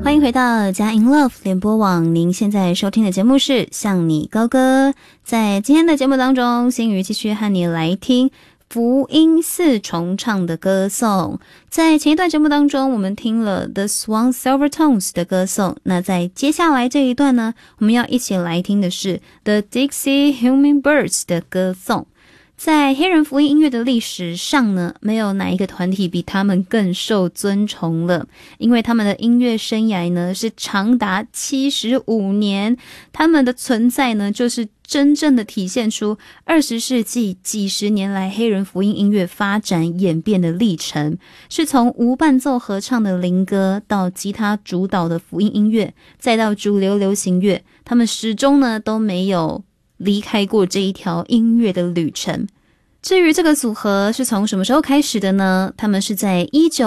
欢迎回到佳音 Love 联播网，您现在收听的节目是向你高歌。在今天的节目当中，心瑜继续和你来听福音四重唱的歌颂。在前一段节目当中，我们听了 The Swan Silvertones 的歌颂，那在接下来这一段呢，我们要一起来听的是 The Dixie Hummingbirds 的歌颂。在黑人福音音乐的历史上呢，没有哪一个团体比他们更受尊崇了，因为他们的音乐生涯呢是长达75年，他们的存在呢就是真正的体现出20世纪几十年来黑人福音音乐发展演变的历程，是从无伴奏合唱的灵歌到吉他主导的福音音乐，再到主流流行乐，他们始终呢都没有离开过这一条音乐的旅程。至于这个组合是从什么时候开始的呢？他们是在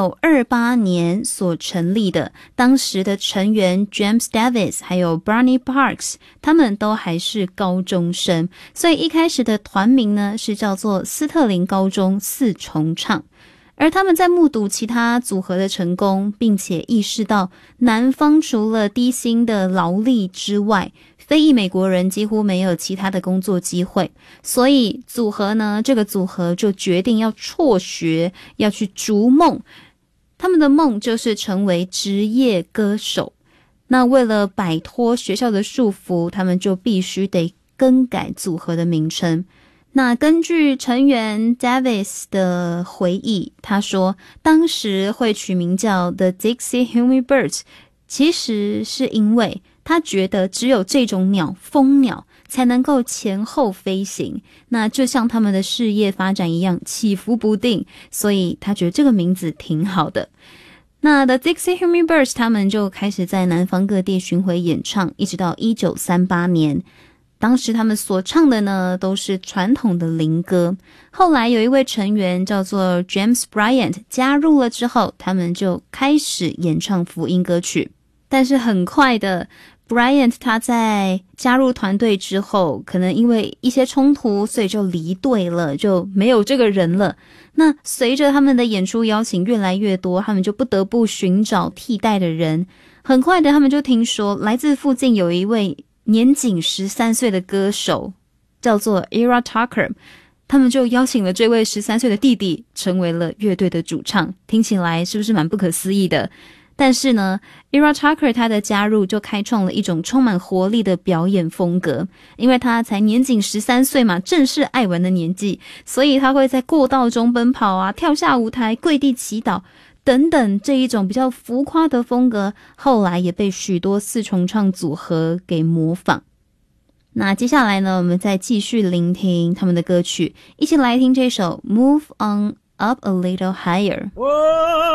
1928年所成立的，当时的成员 James Davis 还有 Barney Parks 他们都还是高中生，所以一开始的团名呢是叫做斯特林高中四重唱。而他们在目睹其他组合的成功，并且意识到南方除了低薪的劳力之外，非裔美国人几乎没有其他的工作机会，所以这个组合就决定要辍学，要去逐梦。他们的梦就是成为职业歌手。那为了摆脱学校的束缚，他们就必须得更改组合的名称。那根据成员 Davis 的回忆，他说当时会取名叫 The Dixie Hummingbirds， 其实是因为他觉得只有这种鸟，蜂鸟才能够前后飞行，那就像他们的事业发展一样起伏不定，所以他觉得这个名字挺好的。那 The Dixie Hummingbirds 他们就开始在南方各地巡回演唱，一直到1938年。当时他们所唱的呢都是传统的灵歌，后来有一位成员叫做 James Bryant 加入了之后，他们就开始演唱福音歌曲。但是很快的 Bryant 他在加入团队之后，可能因为一些冲突，所以就离队了，就没有这个人了。那随着他们的演出邀请越来越多，他们就不得不寻找替代的人。很快的他们就听说来自附近有一位年仅13岁的歌手叫做 Ira Tucker， 他们就邀请了这位13岁的弟弟成为了乐队的主唱。听起来是不是蛮不可思议的？但是呢 Ira Tucker 他的加入就开创了一种充满活力的表演风格，因为他才年仅13岁嘛，正是爱玩的年纪，所以他会在过道中奔跑啊，跳下舞台，跪地祈祷等等，这一种比较浮夸的风格后来也被许多四重唱组合给模仿。那接下来呢，我们再继续聆听他们的歌曲，一起来听这首 Move on Up a Little Higher。